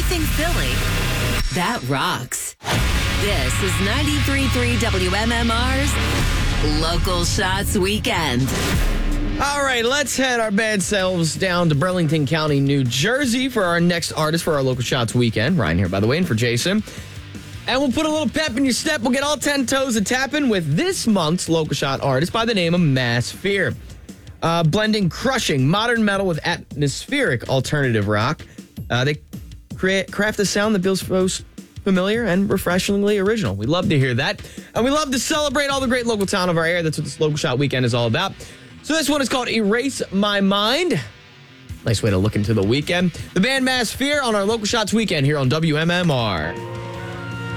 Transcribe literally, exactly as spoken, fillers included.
anything Philly, that rocks. This is ninety-three point three W M M R's Local Shots Weekend. All right, let's head our bad selves down to Burlington County, New Jersey for our next artist for our Local Shots Weekend. Ryan here, by the way, and for Jason. And we'll put a little pep in your step. We'll get all ten toes a tapping with this month's Local Shot artist by the name of Mass Fear. Uh, blending crushing modern metal with atmospheric alternative rock. Uh, they create craft a sound that feels most familiar and refreshingly original. We love to hear that. And we love to celebrate all the great local talent of our area. That's what this Local Shot Weekend is all about. So this one is called Erase My Mind. Nice way to look into the weekend. The band Mass Fear on our Local Shots Weekend here on W M M R.